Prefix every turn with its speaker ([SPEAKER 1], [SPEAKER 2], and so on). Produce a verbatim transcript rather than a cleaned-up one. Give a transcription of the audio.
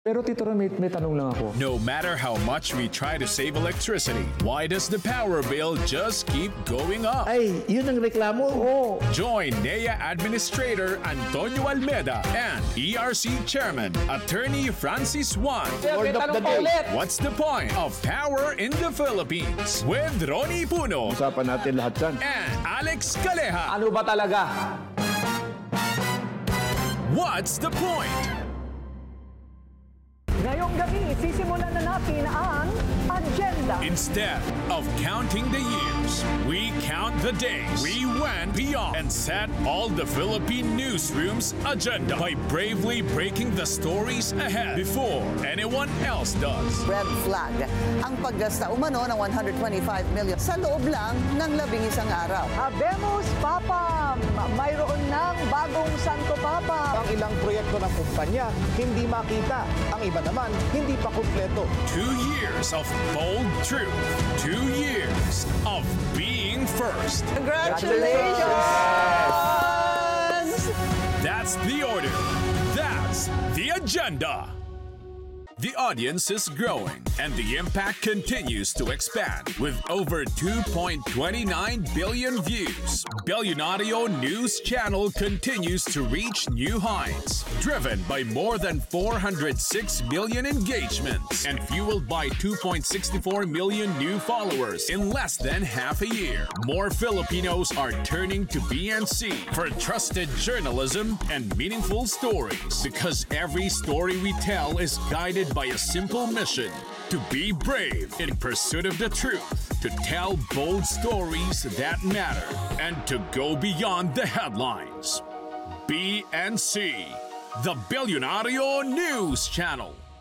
[SPEAKER 1] Pero Tito Ron, may, may tanong lang ako.
[SPEAKER 2] No matter how much we try to save electricity, why does the power bill just keep going up?
[SPEAKER 3] Ay, yun ang reklamo.
[SPEAKER 1] Oo.
[SPEAKER 2] Join N E A Administrator Antonio Almeda and E R C Chairman Attorney Francis Juan.
[SPEAKER 1] Sir, may
[SPEAKER 3] Word of
[SPEAKER 1] tanong
[SPEAKER 3] the
[SPEAKER 1] pa
[SPEAKER 3] day.
[SPEAKER 1] ulit.
[SPEAKER 2] What's the point of power in the Philippines? With Ronnie Puno
[SPEAKER 3] Usapan natin lahat yan.
[SPEAKER 2] and Alex Caleja.
[SPEAKER 1] Ano ba talaga?
[SPEAKER 2] What's the point?
[SPEAKER 4] Ngayong gabi, sisimulan na natin ang agenda.
[SPEAKER 2] Instead of counting the years, we count the days. We went beyond and set all the Philippine newsroom's agenda by bravely breaking the stories ahead before anyone else does.
[SPEAKER 5] Red flag ang paggasta umano ng one hundred twenty-five million sa loob lang ng labing isang araw.
[SPEAKER 4] Habemos Papa, mayroon ng bagong Santo Papa.
[SPEAKER 6] Ang ilang proyekto ng kumpanya hindi makita. Ang iba naman hindi pa kumpleto.
[SPEAKER 2] Two years of bold truth. Two years of being first.
[SPEAKER 5] Congratulations!
[SPEAKER 2] That's the order. That's the agenda. The audience is growing and the impact continues to expand with over two point two nine billion views. Billionario News Channel continues to reach new heights, driven by more than four hundred six million engagements and fueled by two point six four million new followers in less than half a year. More Filipinos are turning to B N C for trusted journalism and meaningful stories because every story we tell is guided by a simple mission: to be brave in pursuit of the truth, to tell bold stories that matter, and to go beyond the headlines. B N C, the Billionario News Channel.